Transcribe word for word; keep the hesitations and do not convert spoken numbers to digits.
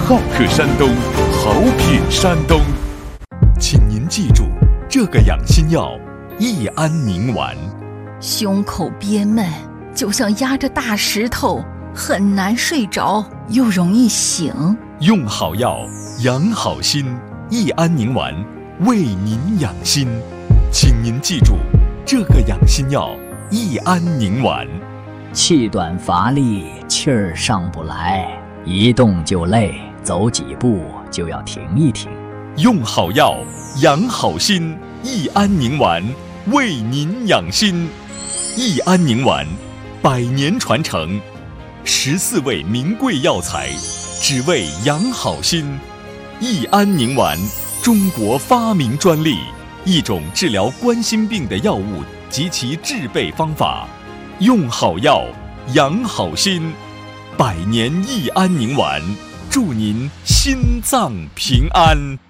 好客山东，好品山东。请您记住，这个养心药益安宁丸。 胸口憋闷，就像压着大石头，很难睡着，又容易醒。 用好药，养好心，益安宁丸为您养心。请您记住，这个养心药益安宁丸。 气短乏力，气儿上不来，一动就累，走几步就要停一停。 用好药，养好心，益安宁丸为您养心。益安宁丸，百年传承，十四味名贵药材，只为养好心。益安宁丸，中国发明专利，一种治疗冠心病的药物及其制备方法。用好药，养好心，百年益安宁丸，祝您心脏平安。